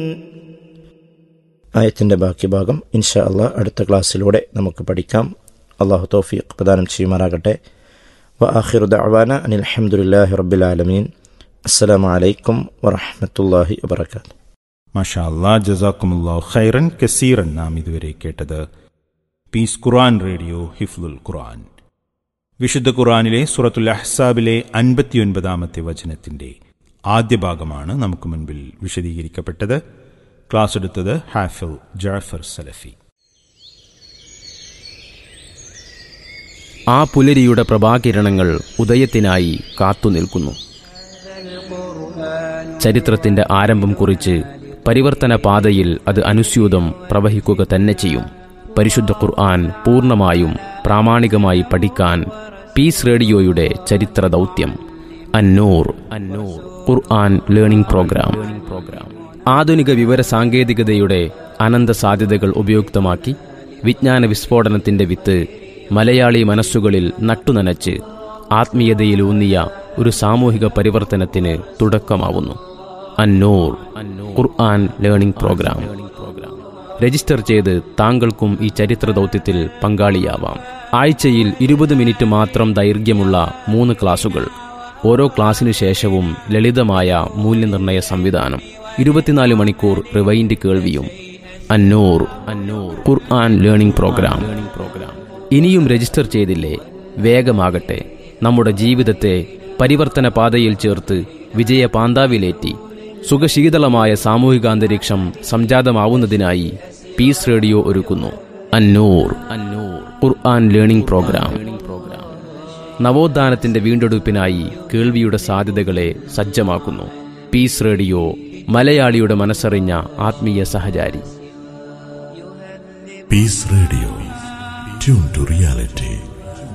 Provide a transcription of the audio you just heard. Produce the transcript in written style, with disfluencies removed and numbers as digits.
ആയത്തിൻ്റെ ബാക്കി ഭാഗം ഇൻഷാ അള്ളാഹ് അടുത്ത ക്ലാസ്സിലൂടെ നമുക്ക് പഠിക്കാം. അള്ളാഹു തൗഫീഖ് പ്രദാനം ചെയ്യുമാറാകട്ടെ. വ ആഖിറു ദഅ്വാന അനിൽ ഹംദുലില്ലാഹി റബ്ബിൽ ആലമീൻ. അസ്സലാമു അലൈക്കും വറഹ്മത്തുള്ളാഹി വബറകാതുഹു. മാഷാ അല്ലാഹ്, ജസാക്കുമുല്ലാഹു ഖൈറൻ കസീറൻ. നാം ഇതുവരെ കേട്ടത് പീസ് ഖുർആൻ റേഡിയോ ഹിഫ്ലുൽ ഖുർആൻ. വിശുദ്ധ ഖുർആനിലെ സൂറത്തുൽ അഹ്സാബിലെ 59-ാമത്തെ വചനത്തിന്റെ ആദ്യ ഭാഗമാണ് നമുക്ക് മുൻപിൽ വിശദീകരിക്കപ്പെട്ടത്. ക്ലാസ് എടുത്തത് ഹാഫിൽ ജഅഫർ സലഫി. ആ പുലരിയുടെ പ്രഭാകിരണങ്ങൾ ഉദയത്തിനായി കാത്തുനിൽക്കുന്നു. ചരിത്രത്തിന്റെ ആരംഭം കുറിച്ച് പരിവർത്തന പാതയിൽ അത് അനുസ്യൂതം പ്രവഹിക്കുക തന്നെ ചെയ്യും. പരിശുദ്ധ ഖുർആൻ പൂർണ്ണമായും പ്രാമാണികമായി പഠിക്കാൻ പീസ് റേഡിയോയുടെ ചരിത്ര ദൗത്യം അന്നൂർ ഖുർആൻ ലേണിംഗ് പ്രോഗ്രാം. ആധുനിക വിവര സാങ്കേതികതയുടെ അനന്ത സാധ്യതകൾ ഉപയുക്തമാക്കി വിജ്ഞാന വിസ്ഫോടനത്തിന്റെ വിത്ത് മലയാളി മനസ്സുകളിൽ നട്ടുനനച്ച് ആത്മീയതയിലൂന്നിയ ഒരു സാമൂഹിക പരിവർത്തനത്തിന് തുടക്കമാവുന്നു. അന്നൂർ ഖുർആൻ ലേണിംഗ് പ്രോഗ്രാം. രജിസ്റ്റർ ചെയ്ത് താങ്കൾക്കും ഈ ചരിത്ര ദൗത്യത്തിൽ പങ്കാളിയാവാം. ആഴ്ചയിൽ 20 മിനിറ്റ് മാത്രം ദൈർഘ്യമുള്ള 3 ക്ലാസുകൾ. ഓരോ ക്ലാസ്സിനു ശേഷവും ലളിതമായ മൂല്യനിർണ്ണയ സംവിധാനം. 24 മണിക്കൂർ റിവൈൻഡ് കേൾവിയും. അന്നൂർ ഖുർആൻ ലേണിംഗ് പ്രോഗ്രാം. ഇനിയും രജിസ്റ്റർ ചെയ്തില്ലേ? വേഗമാകട്ടെ. നമ്മുടെ ജീവിതത്തെ പരിവർത്തന പാതയിൽ ചേർത്ത് വിജയ പാന്താവിലേറ്റി സുഖശീതളമായ സാമൂഹികാന്തരീക്ഷം സംജാതമാവുന്നതിനായി പീസ് റേഡിയോ ഒരുക്കുന്നു അന്നൂർ ഖുർആൻ ലേണിംഗ് പ്രോഗ്രാം. നവോത്ഥാനത്തിന്റെ വീണ്ടെടുപ്പിനായി കേൾവിയുടെ സാധ്യതകളെ സജ്ജമാക്കുന്നു. പീസ് റേഡിയോ, മലയാളിയുടെ മനസ്സറിഞ്ഞ ആത്മീയ സഹചാരി. Piece radio, tune to reality.